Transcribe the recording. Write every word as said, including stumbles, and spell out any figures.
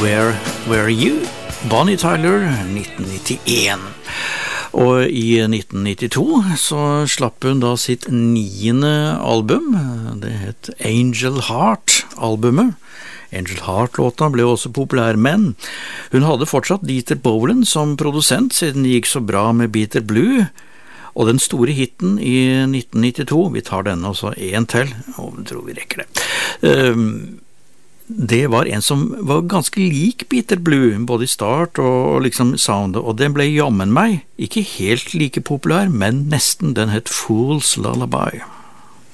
Where Were You? Bonnie Tyler, nitten nittien. Og i nitten nittito så slapp hun da sitt niende album. Det het Angel Heart-albumet. Angel Heart-låta ble også populær, men hun hadde fortsatt Dieter Bohlen som produsent siden det gikk så bra med Bitter Blue. Og den store hitten i nitten nittito, vi tar denne også en til, og jeg tror vi rekker det. Det var en som var ganske lik Bitter Blue, både i start og liksom soundet, og den ble jammen meg ikke helt like populær, men nesten. Den het Fool's Lullaby.